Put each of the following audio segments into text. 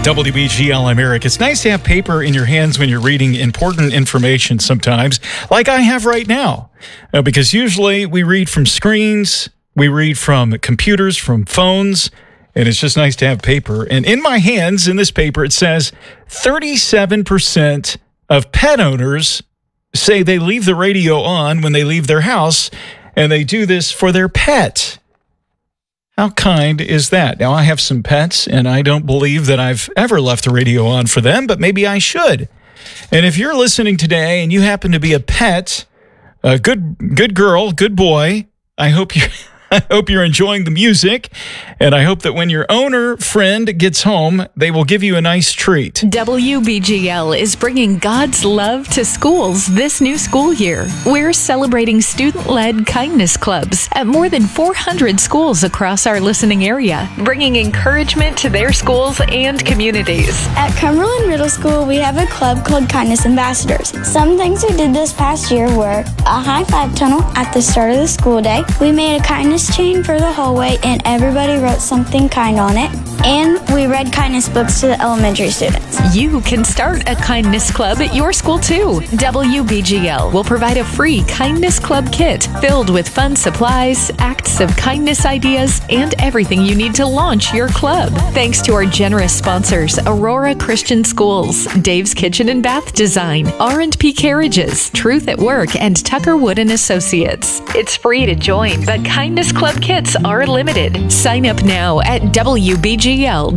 WBGL, I'm Eric. It's nice to have paper in your hands when you're reading important information sometimes, like I have right now. Because usually we read from screens, we read from computers, from phones, and it's just nice to have paper. And in my hands, in this paper, it says 37% of pet owners say they leave the radio on when they leave their house, and they do this for their pet. How kind is that? Now, I have some pets, and I don't believe that I've ever left the radio on for them, but maybe I should. And if you're listening today and you happen to be a pet, a good girl, good boy, I hope you're enjoying the music, and I hope that when your owner friend gets home, they will give you a nice treat. WBGL is bringing God's love to schools this new school year. We're celebrating student-led kindness clubs at more than 400 schools across our listening area, bringing encouragement to their schools and communities. At Cumberland Middle School, we have a club called Kindness Ambassadors. Some things we did this past year were a high-five tunnel at the start of the school day. We made a kindness chain for the hallway, and everybody wrote something kind on it. And we read kindness books to the elementary students. You can start a kindness club at your school too. WBGL will provide a free kindness club kit filled with fun supplies, acts of kindness ideas, and everything you need to launch your club. Thanks to our generous sponsors, Aurora Christian Schools, Dave's Kitchen and Bath Design, R&P Carriages, Truth at Work, and Tucker Wood and Associates. It's free to join, but kindness club kits are limited. Sign up now at WBGL.org.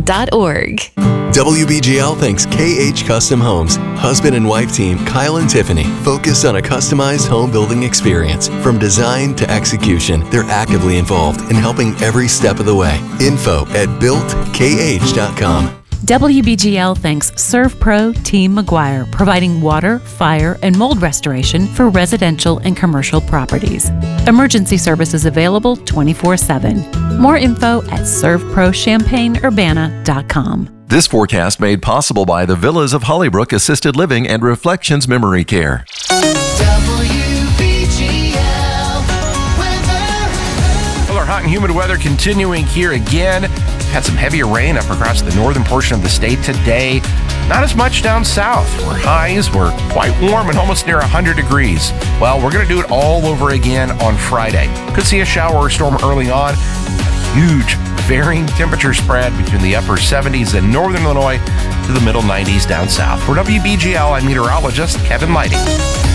WBGL thanks KH Custom Homes. Husband and wife team Kyle and Tiffany focused on a customized home building experience. From design to execution, they're actively involved in helping every step of the way. Info at builtkh.com. WBGL thanks ServPro Team McGuire, providing water, fire, and mold restoration for residential and commercial properties. Emergency services available 24/7. More info at servprochampaignurbana.com. This forecast made possible by the Villas of Hollybrook Assisted Living and Reflections Memory Care. Well, our hot and humid weather continuing here again. Had some heavier rain up across the northern portion of the state today. Not as much down south, where highs were quite warm and almost near 100 degrees. Well, we're going to do it all over again on Friday. Could see a shower or storm early on. A huge varying temperature spread between the upper 70s in northern Illinois to the middle 90s down south. For WBGL, I'm meteorologist Kevin Lighting.